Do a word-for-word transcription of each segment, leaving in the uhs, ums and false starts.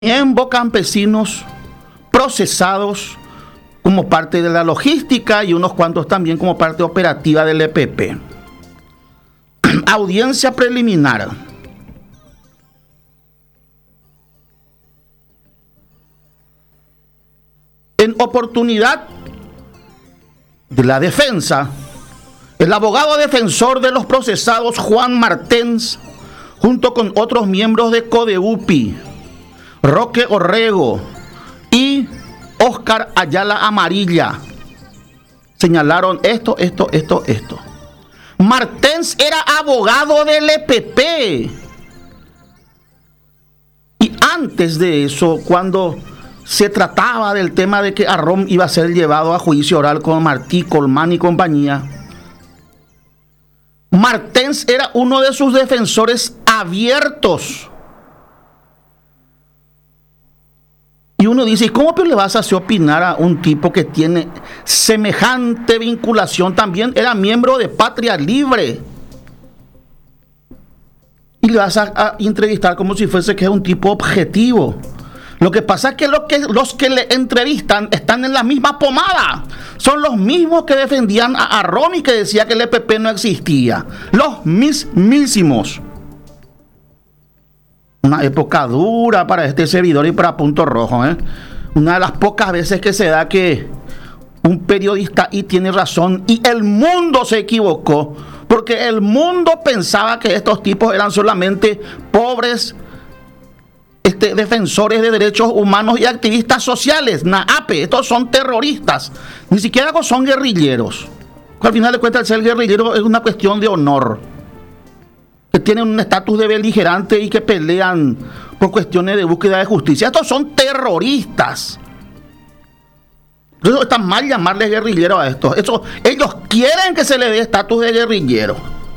en campesinos procesados como parte de la logística y unos cuantos también como parte operativa del E P P. Audiencia preliminar. En oportunidad de la defensa, el abogado defensor de los procesados Juan Martens, junto con otros miembros de CODEUPI, Roque Orrego y Óscar Ayala Amarilla, señalaron esto, esto, esto, esto. Martens era abogado del E P P. Y antes de eso, cuando se trataba del tema de que Arrom iba a ser llevado a juicio oral con Martí, Colmán y compañía, Martens era uno de sus defensores abiertos. Y uno dice, ¿cómo le vas a hacer opinar a un tipo que tiene semejante vinculación? También era miembro de Patria Libre. Y le vas a, a entrevistar como si fuese que es un tipo objetivo. Lo que pasa es que, lo que los que le entrevistan están en la misma pomada. Son los mismos que defendían a Arrom y que decía que el E P P no existía. Los mismísimos. Una época dura para este servidor y para Punto Rojo, ¿eh? Una de las pocas veces que se da que un periodista y tiene razón y el mundo se equivocó, porque el mundo pensaba que estos tipos eran solamente pobres este, defensores de derechos humanos y activistas sociales, NAAPE. Estos son terroristas, ni siquiera son guerrilleros. Al final de cuentas, el ser guerrillero es una cuestión de honor, que tienen un estatus de beligerante y que pelean por cuestiones de búsqueda de justicia. Estos son terroristas. Por eso está mal llamarles guerrilleros a estos. Eso, ellos quieren que se les dé estatus de guerrillero.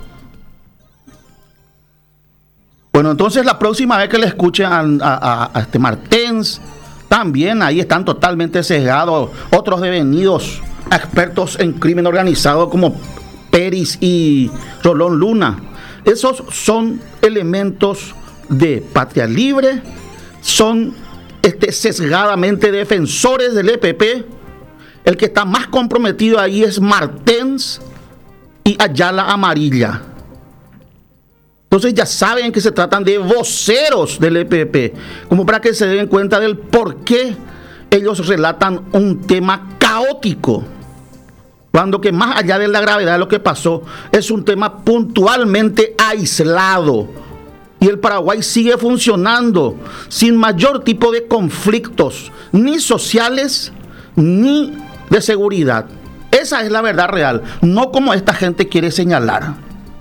Bueno, entonces la próxima vez que le escuchen a, a, a este Martens, también ahí están totalmente sesgados otros devenidos expertos en crimen organizado como Peris y Rolón Luna. Esos son elementos de Patria Libre, son este, sesgadamente defensores del E P P. El que está más comprometido ahí es Martens y Ayala Amarilla. Entonces ya saben que se tratan de voceros del E P P, como para que se den cuenta del por qué ellos relatan un tema caótico, cuando que más allá de la gravedad de lo que pasó, es un tema puntualmente aislado. Y el Paraguay sigue funcionando sin mayor tipo de conflictos, ni sociales, ni de seguridad. Esa es la verdad real, no como esta gente quiere señalar.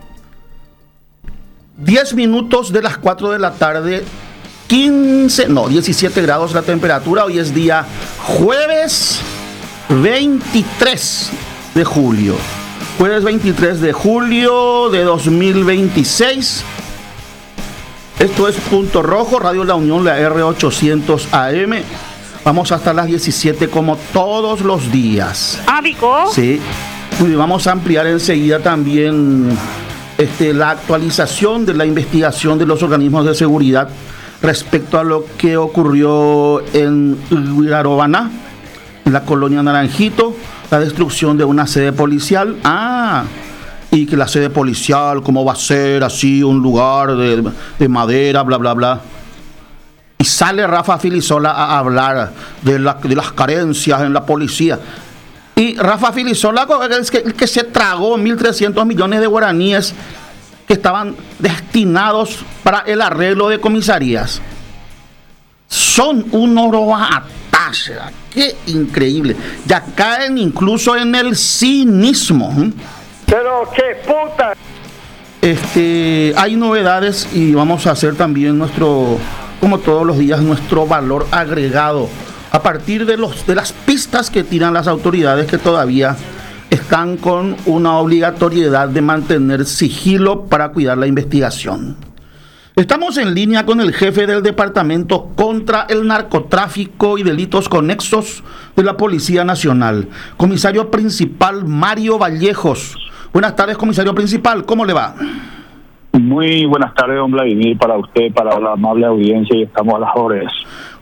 diez minutos de las cuatro de la tarde, quince, no, diecisiete grados la temperatura. Hoy es día jueves veintitrés de julio. Jueves veintitrés de julio de dos mil veintiséis. Esto es Punto Rojo, Radio La Unión, la R ochocientos A M. Vamos hasta las diecisiete como todos los días. Ah, ¿Vico? Sí. Y vamos a ampliar enseguida también este, la actualización de la investigación de los organismos de seguridad respecto a lo que ocurrió en Guirarobaná, en la colonia Naranjito. La destrucción de una sede policial. Ah, y que la sede policial, ¿cómo va a ser así un lugar de, de madera, bla, bla, bla? Y sale Rafa Filisola a hablar de, la, de las carencias en la policía. Y Rafa Filisola es que, que se tragó mil trescientos millones de guaraníes que estaban destinados para el arreglo de comisarías. Son un oro a qué increíble. Ya caen incluso en el cinismo. Pero qué puta. Este, hay novedades y vamos a hacer también nuestro, como todos los días, nuestro valor agregado a partir de los de las pistas que tiran las autoridades, que todavía están con una obligatoriedad de mantener sigilo para cuidar la investigación. Estamos en línea con el jefe del Departamento contra el Narcotráfico y Delitos Conexos de la Policía Nacional, comisario principal Mario Vallejos. Buenas tardes, comisario principal, ¿cómo le va? Muy buenas tardes, don Vladimir, para usted, para la amable audiencia, y estamos a las órdenes.